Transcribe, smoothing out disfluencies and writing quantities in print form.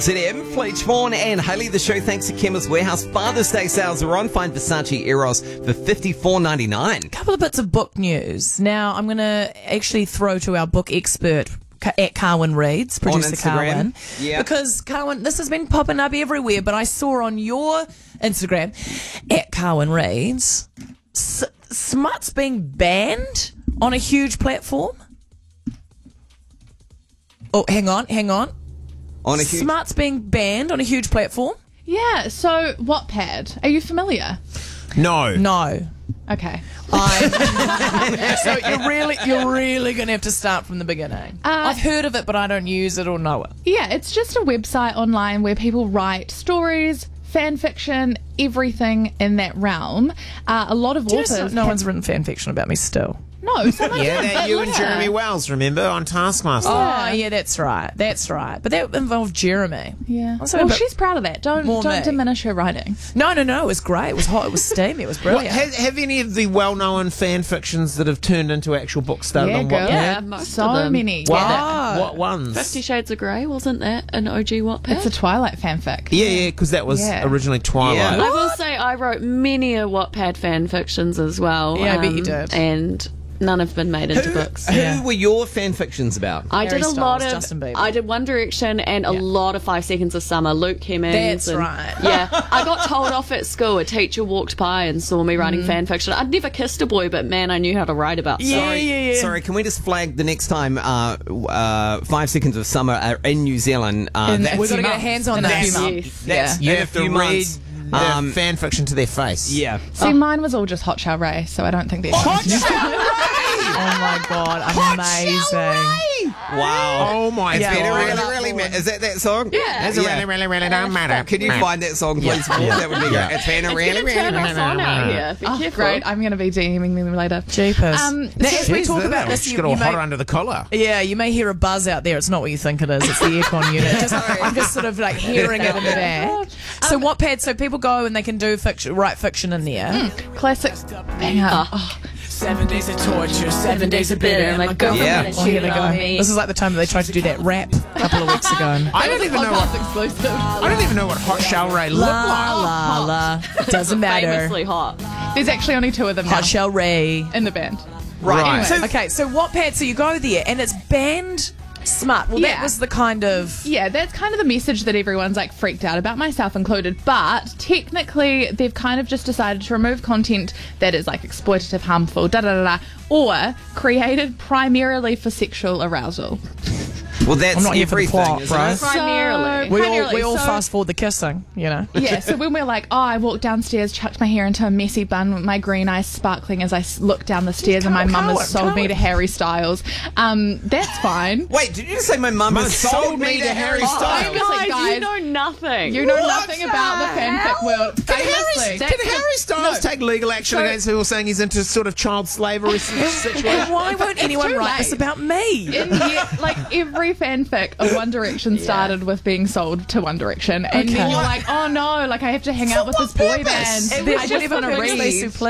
ZM, Fleetch Vaughan and Hayley. The show thanks to Chemist Warehouse. Father's Day sales are on. Find Versace Eros for $54.99. Couple of bits of book news. Now, I'm going to actually throw to our book expert at Carwyn Reads, producer Carwyn. Yeah. Because, Carwyn, this has been popping up everywhere, but I saw on your Instagram, at Carwyn Reads, smut's being banned on a huge platform. Oh, hang on. Smut's being banned on a huge platform? Yeah, so Wattpad, are you familiar? No. Okay. So you're really going to have to start from the beginning. I've heard of it, but I don't use it or know it. Yeah, it's just a website online where people write stories, fan fiction, everything in that realm. A lot of authors... No one's written fan fiction about me still. No, someone Yeah, did, that but you and look. Jeremy Wells, remember, on Taskmaster. Oh, yeah, that's right. But that involved Jeremy. Yeah. Also, Well, but- she's proud of that. Don't More me. diminish her writing. No, it was great. It was hot. It was steamy. It was brilliant. Have any of the well-known fan fictions that have turned into actual books started on girl. Wattpad? Yeah, most So of them. many. Wow. What ones? 50 Shades of Grey, wasn't that an OG Wattpad? It's a Twilight fanfic. Yeah, because that was Yeah. originally Twilight. Yeah. I will say I wrote many a Wattpad fan fictions as well. Yeah, I bet you did. And none have been made into books. Who were your fan fictions about? I Harry did a lot Styles, of Justin Bieber. I did One Direction and a lot of 5 Seconds of Summer, Luke Hemmings. That's and- right. Yeah, I got told off at school. A teacher walked by and saw me writing fan fiction. I'd never kissed a boy, but man, I knew how to write about stuff. Yeah. Sorry, can we just flag the next time 5 Seconds of Summer are in New Zealand? We've that's- got to get our hands on In a that. few months. that's You in a have to few read months. the fan fiction to their face. Yeah. See, mine was all just Hot Shell Ray, so I don't think they're... Oh my god, amazing. Wow. Oh my Yeah. god. Really, is that song? Yeah. That's really don't matter. Can you find that song, please? That would be great. It's been a really, It's gonna turn us on out here. Be Oh, careful. great. I'm going to be DMing them later. Jeepers. Um, Now, as we Jeez, talk about that this, just you got all may, hotter under the collar. you may hear a buzz out there. It's not what you think it is. It's the aircon unit. I'm just sort of like hearing it in the back. So Wattpad, so people go and they can do write fiction in there. Classic banger. Oh, 7 days of torture, 7 days of bitter, and my girlfriend Yeah. had Oh, here they cheated go. on me. This is like the time that they tried to do that rap a couple of weeks ago. I don't even know what exclusive. I don't even know what Hot Shell Ray looked like. La. Doesn't matter. Famously hot. There's actually only 2 of them now Hot Shell Ray. in the band. Right. Anyway. Okay, so Wattpad, so you go there and it's banned smut. Well, that Yeah. was the kind of... Yeah, that's kind of the message that everyone's like freaked out about, myself included. But technically, they've kind of just decided to remove content that is like exploitative, harmful, or created primarily for sexual arousal. Well, that's I'm not here for the everything, plot, isn't bro. it? Primarily. We all So- fast forward the kissing, you know. Yeah, so when we're like, I walked downstairs, chucked my hair into a messy bun with my green eyes sparkling as I looked down the stairs, and my mum has sold me to Harry Styles. That's fine. Wait, did you just say my mum has sold me to Harry Styles? Famously, Guys, you guys, know nothing. you know nothing about the fanfic world. Famously. Can Harry Styles take legal action against people saying he's into sort of child slavery situation? And why won't anyone too write this late. about me? And yet, like every fanfic of One Direction started with being sold to One Direction, and then Okay. you're like, oh no, like I have to hang out with this boy band. And I just want to whatever read. makes they